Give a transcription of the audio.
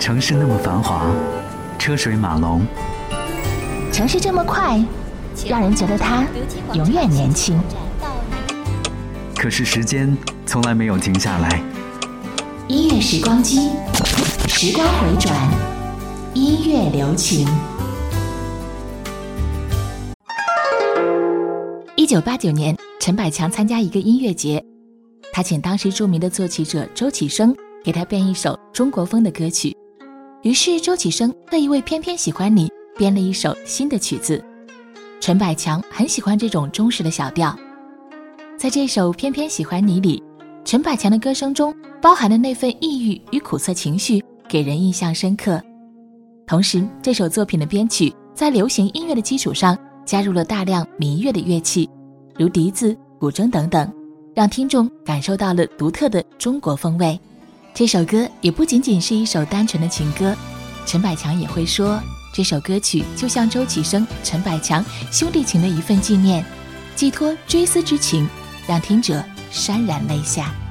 城市那么繁华，车水马龙， 城市这么快，让人觉得它永远年轻。 可是时间从来没有停下来。 音乐时光机，时光回转，音乐留情。1989年，陈百强参加一个音乐节，他请当时著名的作曲者周启生给他编一首中国风的歌曲。于是周启生特意为《偏偏喜欢你》编了一首新的曲子。陈百强很喜欢这种中式的小调，在这首《偏偏喜欢你》里，陈百强的歌声中包含的那份抑郁与苦涩情绪给人印象深刻。同时，这首作品的编曲在流行音乐的基础上加入了大量民乐的乐器，如笛子、古筝等等，让听众感受到了独特的中国风味。这首歌也不仅仅是一首单纯的情歌，陈百强也会说，这首歌曲就像周启生、陈百强兄弟情的一份纪念，寄托追思之情，让听者潸然泪下。